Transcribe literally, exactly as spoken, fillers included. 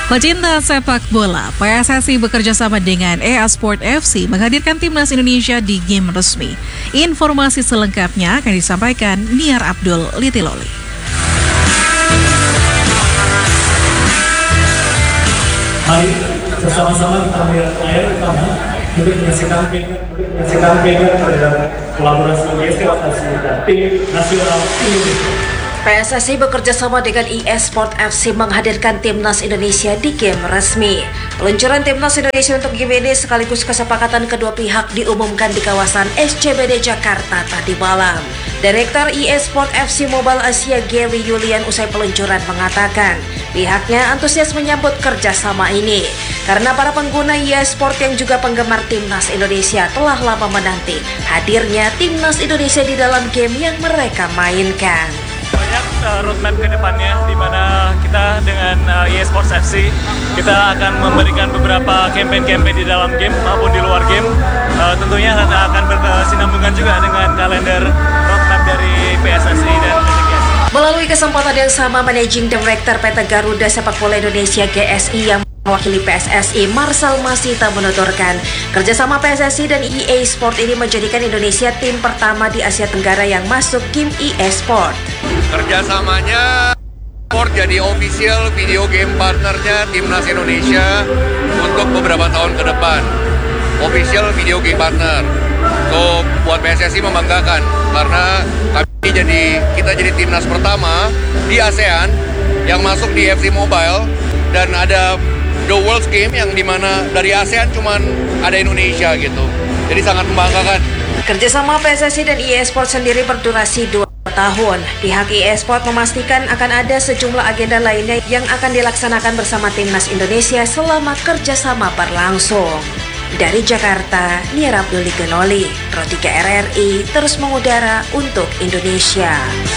Pecinta sepak bola, P S S I bekerja sama dengan E A Sport F C menghadirkan timnas Indonesia di game resmi. Informasi selengkapnya akan disampaikan Niar Abdul Litiloli. Mari bersama-sama kita melihat layar utama untuk menyaksikan menyaksikan video terhadap kolaborasi e-sport dan tim nasional Indonesia. P S S I bekerja sama dengan E A Sport F C menghadirkan timnas Indonesia di game resmi. Peluncuran timnas Indonesia untuk game ini sekaligus kesepakatan kedua pihak diumumkan di kawasan S C B D Jakarta tadi malam. Direktur E A Sport F C Mobile Asia Gary Yulian usai peluncuran mengatakan pihaknya antusias menyambut kerjasama ini karena para pengguna E A Sport yang juga penggemar timnas Indonesia telah lama menanti hadirnya timnas Indonesia di dalam game yang mereka mainkan. Banyak uh, roadmap ke depannya di mana kita dengan uh, E A Sports F C kita akan memberikan beberapa campaign-campaign di dalam game maupun di luar game. Uh, tentunya akan berkesinambungan juga dengan kalender roadmap dari P S S I dan P S S I. Melalui kesempatan yang sama, Managing Director P T Garuda Sepak Bola Indonesia G S I yang mewakili P S S I, Marcel Masita menuturkan, kerjasama P S S I dan E A Sport ini menjadikan Indonesia tim pertama di Asia Tenggara yang masuk game E A Sport. Kerjasamanya Sport jadi official video game partnernya Timnas Indonesia untuk beberapa tahun ke depan. Official video game partner. So, buat P S S I membanggakan karena kami jadi kita jadi timnas pertama di ASEAN yang masuk di F C Mobile dan ada The World Game yang dimana dari ASEAN cuman ada Indonesia gitu. Jadi sangat membanggakan. Kerjasama P S S I dan E A Sport sendiri berdurasi dua tahun. Pihak E A Sport memastikan akan ada sejumlah agenda lainnya yang akan dilaksanakan bersama timnas Indonesia selama kerjasama berlangsung. Dari Jakarta, Niar Abdul Litiloli, Pro tiga R R I terus mengudara untuk Indonesia.